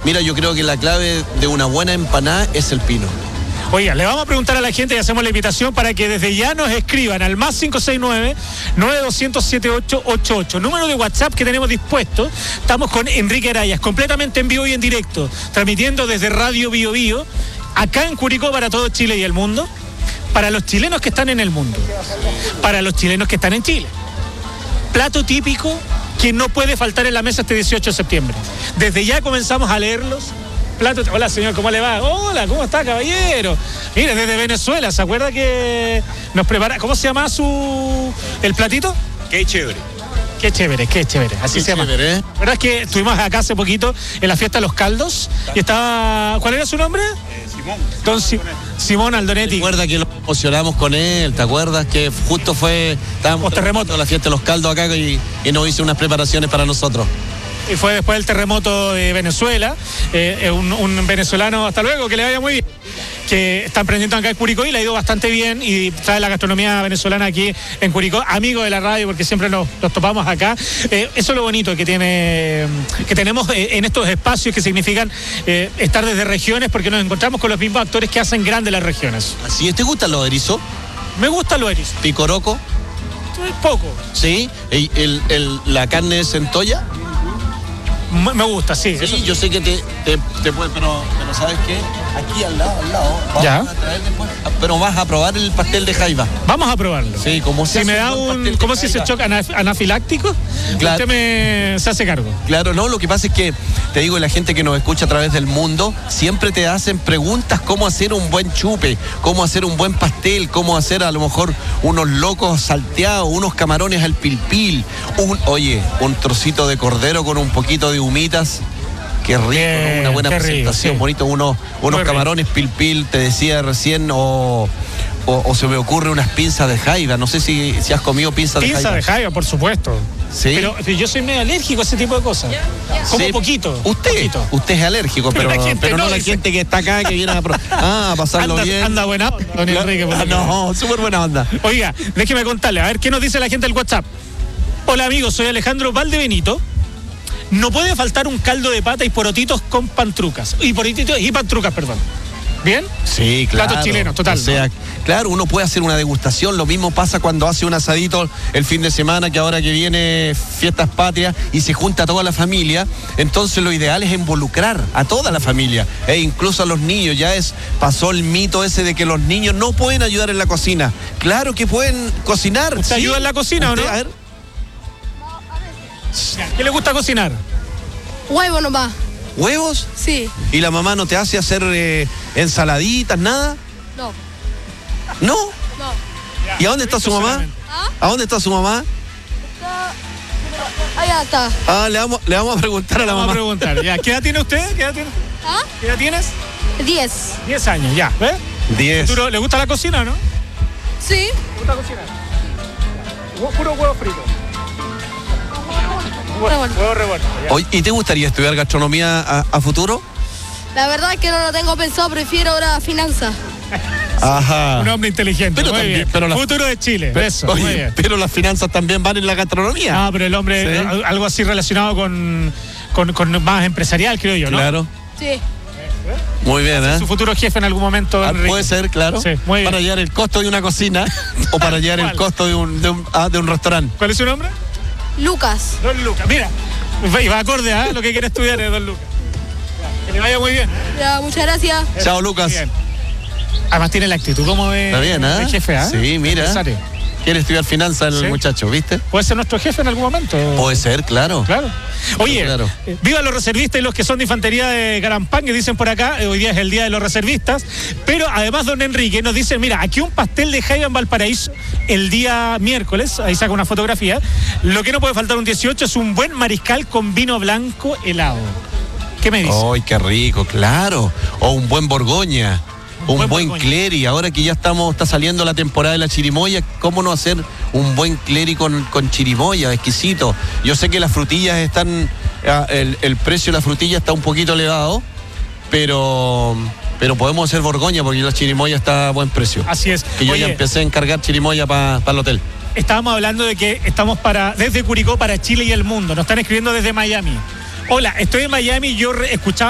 Mira, yo creo que la clave de una buena empanada es el pino. Oiga, le vamos a preguntar a la gente y hacemos la invitación para que desde ya nos escriban al más 569-9200-7888. Número de WhatsApp que tenemos dispuesto. Estamos con Enrique Arayas, completamente en vivo y en directo, transmitiendo desde Radio Bio Bio, acá en Curicó para todo Chile y el mundo, para los chilenos que están en el mundo, para los chilenos que están en Chile. Plato típico que no puede faltar en la mesa este 18 de septiembre. Desde ya comenzamos a leerlos. Hola señor, ¿cómo le va? Hola, ¿cómo está, caballero? Mire, desde Venezuela, ¿se acuerda que nos prepara? ¿Cómo se llama el platito? Qué chévere. Qué chévere, así Qué se llama. chévere, ¿eh? La verdad es que estuvimos acá hace poquito en la fiesta de los caldos y estaba... ¿Cuál era su nombre? Simón. Don Simón Aldonetti. Recuerda que lo emocionamos con él, ¿te acuerdas? Que justo estábamos terremoto. la fiesta de los caldos acá y nos hizo unas preparaciones para nosotros. Y fue después del terremoto de Venezuela, un venezolano, hasta luego, que le vaya muy bien, que está emprendiendo acá en Curicó y le ha ido bastante bien y trae la gastronomía venezolana aquí en Curicó, amigo de la radio porque siempre nos topamos acá. Eso es lo bonito que tenemos en estos espacios que significan estar desde regiones, porque nos encontramos con los mismos actores que hacen grandes las regiones. Así es, ¿te gustan los erizos? Me gusta lo erizos. ¿Picoroco? Poco. ¿Sí? ¿La carne de centolla? Me gusta, sí. Sí, eso. yo sé que te puede, pero ¿sabes qué? Aquí al lado, vamos Ya. a traer después. Pero vas a probar el pastel de jaiba. Vamos a probarlo. Sí, como si me da ¿cómo si se choca anafiláctico? Claro. Usted se hace cargo. Claro, no, lo que pasa es que, te digo, la gente que nos escucha a través del mundo, siempre te hacen preguntas cómo hacer un buen chupe, cómo hacer un buen pastel, cómo hacer a lo mejor unos locos salteados, unos camarones al pilpil, un trocito de cordero con un poquito de humitas. Qué rico, bien, ¿no? Una buena presentación, rico, sí. Bonito, unos camarones pilpil, te decía recién, o se me ocurre unas pinzas de jaiba. No sé si has comido pinzas de jaiba. Pinza de jaiba, por supuesto. Sí. Pero yo soy medio alérgico a ese tipo de cosas. Como Sí. poquito. Usted es alérgico, Pero la gente pero no no la dice. gente que está acá, que viene a pasarlo bien. Anda buena onda, don Enrique. por lo que No, súper buena onda. veo. Oiga, déjeme contarle, a ver qué nos dice la gente del WhatsApp. Hola amigos, soy Alejandro Valdebenito. No puede faltar un caldo de pata y porotitos con pantrucas. Y pantrucas, perdón. ¿Bien? Sí, claro. Platos chilenos, total. O sea, claro, uno puede hacer una degustación. Lo mismo pasa cuando hace un asadito el fin de semana, que ahora que viene fiestas patrias y se junta toda la familia. Entonces lo ideal es involucrar a toda la familia e incluso a los niños. Pasó el mito ese de que los niños no pueden ayudar en la cocina. Claro que pueden cocinar. ¿Usted ayuda en la cocina o no? A ver. ¿Qué le gusta cocinar? Huevo nomás. ¿Huevos? Sí. ¿Y la mamá no te hace hacer ensaladitas, nada? No. ¿No? No. ¿Y a dónde está su mamá? ¿A dónde está su mamá? Allá está. Le vamos a preguntar a la Vamos a mamá. preguntar. Ya, ¿qué edad tiene usted? ¿Qué edad tienes? 10. 10 años, ya. ¿Ves? 10. ¿Le gusta la cocina o no? Sí. ¿Le gusta cocinar? Puro huevo frito. Revuelto. Huevo revuelto. Ya. Oye, ¿y te gustaría estudiar gastronomía a futuro? La verdad es que no lo tengo pensado, prefiero ahora finanzas. Ajá. Un hombre inteligente. Pero muy también- bien. pero la- Futuro de Chile. Eso, Oye, muy bien. pero las finanzas también van en la gastronomía. Pero el hombre, Sí. algo así relacionado con más empresarial, creo yo, ¿no? Claro. Sí. Muy bien, ¿eh? Su futuro jefe en algún momento. Enrique. Puede ser, claro. Sí, muy bien. Para llevar el costo de una cocina o para llevar el ¿Cuál? costo de un restaurante. ¿Cuál es su nombre? Lucas. Don Lucas. Mira, y va acorde a lo que quiere estudiar es Don Lucas. Que le vaya muy bien. Ya, muchas gracias. Chao, Lucas. Bien. Además tiene la actitud como de, Está bien, ¿eh? de jefe, ¿eh? Sí, mira. Empresario. Quiere estudiar finanzas el Sí. muchacho, ¿viste? Puede ser nuestro jefe en algún momento. Puede ser, claro. Claro. Oye, Claro. Viva los reservistas y los que son de infantería de Garampán, que dicen por acá, hoy día es el día de los reservistas, pero además don Enrique nos dice, mira, aquí un pastel de jaiba en Valparaíso el día miércoles, ahí saca una fotografía, lo que no puede faltar un 18 es un buen mariscal con vino blanco helado. ¿Qué me dice? ¡Ay, qué rico! Claro. O un buen Borgoña. Un buen Borgoña. Cleri. Ahora que ya está saliendo la temporada de la chirimoya, ¿cómo no hacer un buen Cleri con chirimoya? Exquisito. Yo sé que las frutillas están, el precio de la frutilla está un poquito elevado, pero podemos hacer Borgoña porque la chirimoya está a buen precio. Así es. Que yo Oye, ya empecé a encargar chirimoya para el hotel. estábamos hablando de que estamos desde Curicó para Chile y el mundo. Nos están escribiendo desde Miami. Hola, estoy en Miami y yo escuchaba